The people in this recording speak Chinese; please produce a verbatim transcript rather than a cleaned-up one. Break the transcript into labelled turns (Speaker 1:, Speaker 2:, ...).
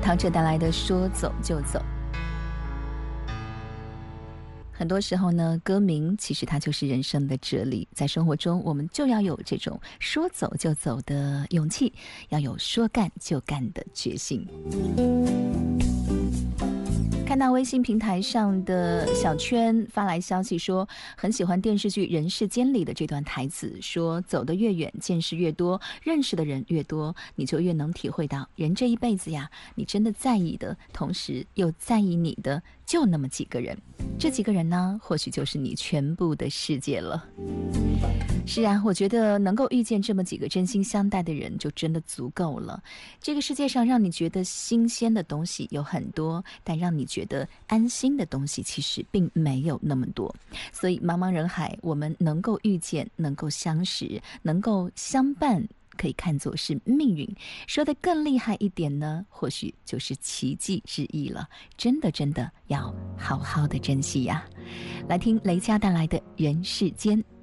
Speaker 1: 陶喆带来的说走就走。很多时候呢，歌名其实它就是人生的哲理。在生活中，我们就要有这种说走就走的勇气，要有说干就干的决心。看到微信平台上的小圈发来消息说，很喜欢电视剧《人世间》里的这段台词，说走得越远，见识越多，认识的人越多，你就越能体会到人这一辈子呀，你真的在意的，同时又在意你的，就那么几个人。这几个人呢，或许就是你全部的世界了。是啊，我觉得能够遇见这么几个真心相待的人就真的足够了。这个世界上让你觉得新鲜的东西有很多，但让你觉得安心的东西其实并没有那么多。所以茫茫人海，我们能够遇见，能够相识，能够相伴，可以看作是命运。说得更厉害一点呢，或许就是奇迹之一了。真的真的要好好的珍惜呀。来听雷佳带来的《人世间》。